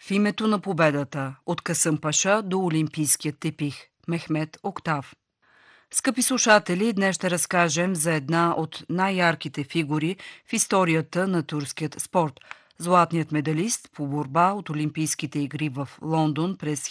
В името на победата от Касъмпаша до Олимпийския тепих. Мехмет Октав. Скъпи слушатели, днес ще разкажем за една от най-ярките фигури в историята на турският спорт. Златният медалист по борба от Олимпийските игри в Лондон през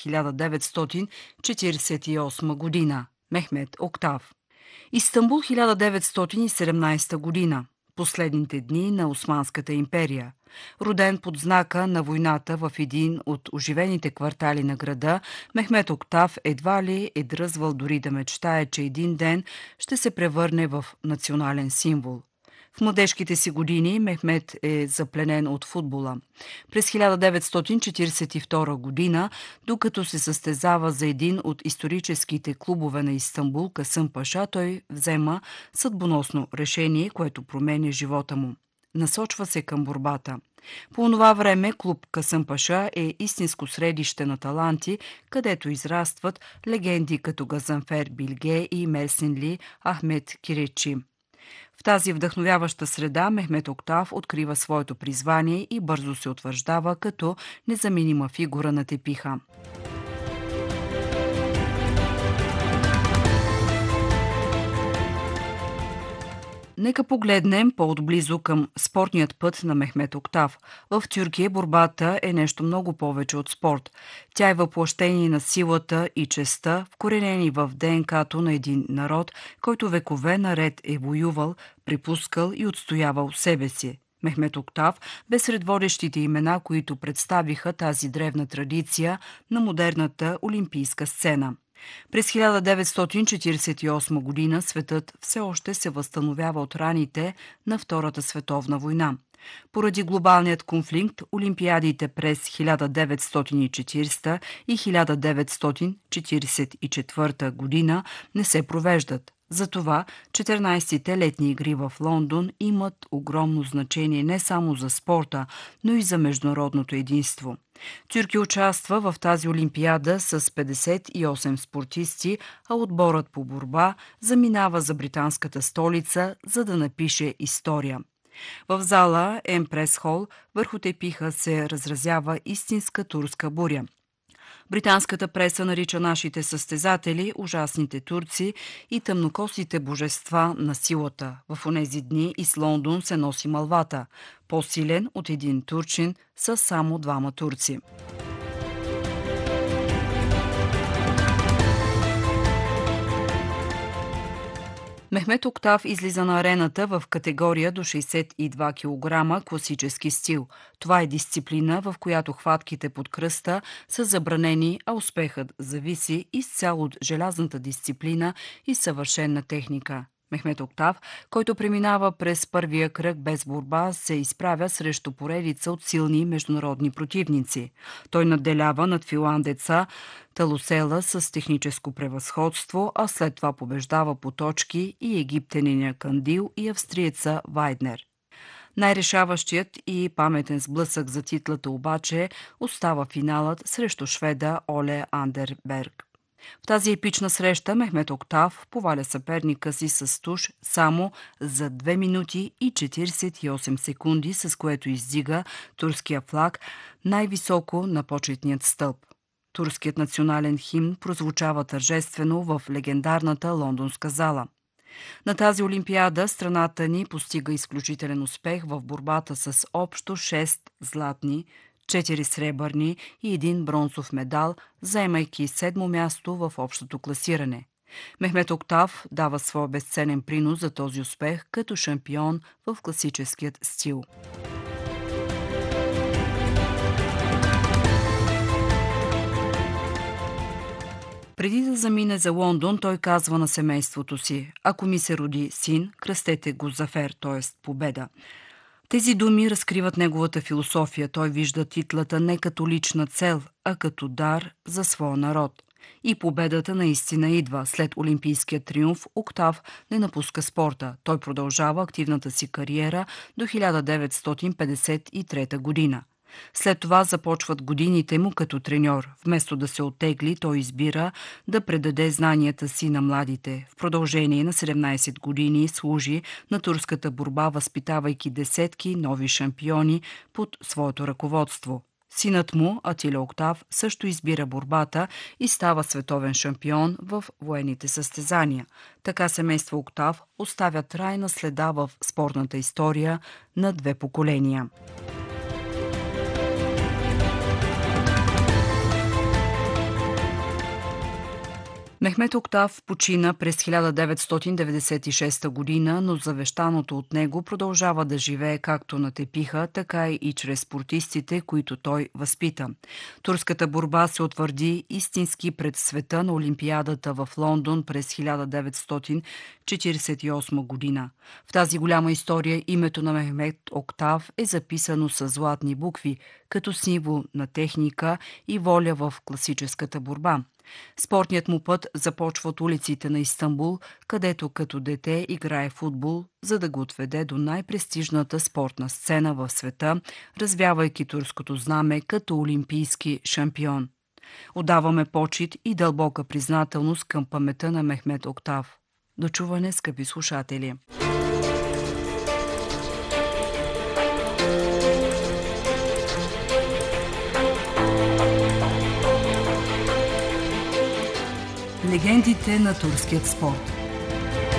1948 година. Мехмет Октав. Истанбул 1917 година. Последните дни на Османската империя. Роден под знака на войната в един от оживените квартали на града, Мехмет Октав едва ли е дръзвал дори да мечтае, че един ден ще се превърне в национален символ. В младежките си години Мехмет е запленен от футбола. През 1942 година, докато се състезава за един от историческите клубове на Истанбул, Касъмпаша, той взема съдбоносно решение, което променя живота му. Насочва се към борбата. По това време клуб Касъмпаша е истинско средище на таланти, където израстват легенди като Газанфер Билге и Мерсинли Ахмед Киречи. В тази вдъхновяваща среда Мехмет Октав открива своето призвание и бързо се утвърждава като незаменима фигура на тепиха. Нека погледнем по-отблизо към спортният път на Мехмет Октав. В Тюркия борбата е нещо много повече от спорт. Тя е въплъщение на силата и честта, вкоренени в ДНК-то на един народ, който векове наред е воювал, припускал и отстоявал себе си. Мехмет Октав бе сред водещите имена, които представиха тази древна традиция на модерната олимпийска сцена. През 1948 година светът все още се възстановява от раните на Втората световна война. Поради глобалният конфликт, олимпиадите през 1940 и 1944 година не се провеждат. Затова 14-те летни игри в Лондон имат огромно значение не само за спорта, но и за международното единство. Тюркия участва в тази олимпиада с 58 спортисти, а отборът по борба заминава за британската столица, за да напише история. В зала Емпрес Хол върху тепиха се разразява истинска турска буря. Британската преса нарича нашите състезатели ужасните турци и тъмнокосите божества на силата. В онези дни из Лондон се носи мълвата. По-силен от един турчин са само двама турци. Мехмет Октав излиза на арената в категория до 62 кг класически стил. Това е дисциплина, в която хватките под кръста са забранени, а успехът зависи изцяло от желязната дисциплина и съвършенна техника. Мехмет Октав, който преминава през първия кръг без борба, се изправя срещу поредица от силни международни противници. Той надделява над финландеца Талусела с техническо превъзходство, а след това побеждава по точки и египтяниня Кандил и австриеца Вайднер. Най-решаващият и паметен сблъсък за титлата обаче остава финалът срещу шведа Оле Андерберг. В тази епична среща Мехмет Октав поваля съперника си с туш само за 2 минути и 48 секунди, с което издига турския флаг най-високо на почетният стълб. Турският национален химн прозвучава тържествено в легендарната лондонска зала. На тази олимпиада страната ни постига изключителен успех в борбата с общо 6 златни, 4 сребърни и 1 бронзов медал, заемайки 7-мо място в общото класиране. Мехмет Октав дава своя безценен принос за този успех като шампион в класическият стил. Преди да замине за Лондон, той казва на семейството си: „Ако ми се роди син, кръстете го Зафер, т.е. победа“. Тези думи разкриват неговата философия. Той вижда титлата не като лична цел, а като дар за своя народ. И победата наистина идва. След олимпийския триумф Октав не напуска спорта. Той продължава активната си кариера до 1953 година. След това започват годините му като треньор. Вместо да се оттегли, той избира да предаде знанията си на младите. В продължение на 17 години служи на турската борба, възпитавайки десетки нови шампиони под своето ръководство. Синът му, Атиле Октав, също избира борбата и става световен шампион в военните състезания. Така семейство Октав оставя трайна следа в спортната история на две поколения. Мехмет Октав почина през 1996 година, но завещаното от него продължава да живее както на тепиха, така и чрез спортистите, които той възпита. Турската борба се утвърди истински пред света на Олимпиадата в Лондон през 1948 година. В тази голяма история името на Мехмет Октав е записано с златни букви, като символ на техника и воля в класическата борба. Спортният му път започва от улиците на Истанбул, където като дете играе футбол, за да го отведе до най-престижната спортна сцена в света, развявайки турското знаме като олимпийски шампион. Отдаваме почит и дълбока признателност към паметта на Мехмет Октав. До чуване, скъпи слушатели! Легендите на турският спорт.